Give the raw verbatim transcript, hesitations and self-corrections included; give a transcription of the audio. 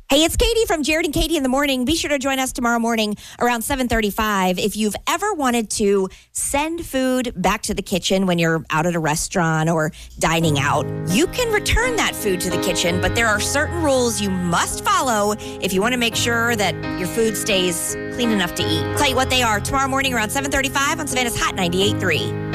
Hey, it's Katie from Jared and Katie in the Morning. Be sure to join us tomorrow morning around seven thirty-five. If you've ever wanted to send food back to the kitchen when you're out at a restaurant or dining out, you can return that food to the kitchen, but there are certain rules you must follow if you want to make sure that your food stays clean enough to eat. I'll tell you what they are tomorrow morning around seven thirty-five on Savannah's Hot ninety-eight point three.